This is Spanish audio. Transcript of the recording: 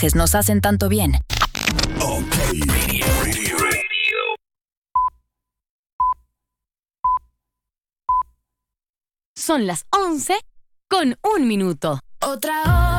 nos hacen tanto bien. OK Radio. Son las 11:01. Otra hora.